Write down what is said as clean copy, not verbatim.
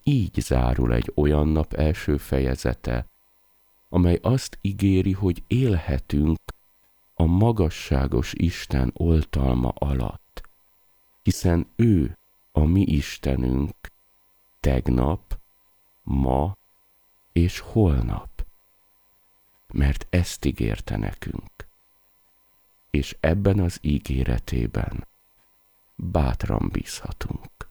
így zárul egy olyan nap első fejezete, amely azt ígéri, hogy élhetünk a magasságos Isten oltalma alatt, hiszen ő a mi Istenünk tegnap, ma és holnap, mert ezt ígérte nekünk, és ebben az ígéretében bátran bízhatunk.